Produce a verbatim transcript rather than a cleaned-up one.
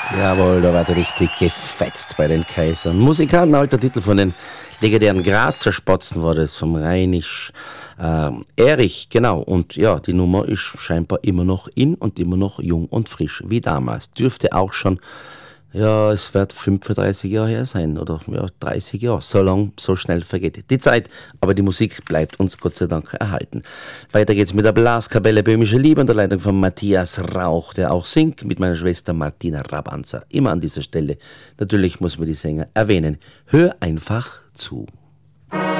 Jawohl, da wird richtig gefetzt bei den Kaisern. Musikanten, alter Titel von den legendären Grazer Spatzen war das, vom Rheinisch ähm, Erich, genau. Und ja, die Nummer ist scheinbar immer noch in und immer noch jung und frisch, wie damals. Dürfte auch schon, ja, es wird fünfunddreißig Jahre her sein, oder ja, dreißig Jahre. So lang, so schnell vergeht die Zeit, aber die Musik bleibt uns Gott sei Dank erhalten. Weiter geht's mit der Blaskapelle Böhmische Liebe unter Leitung von Matthias Rauch, der auch singt, mit meiner Schwester Martina Rabanzer. Immer an dieser Stelle, natürlich muss man die Sänger erwähnen. Hör einfach zu.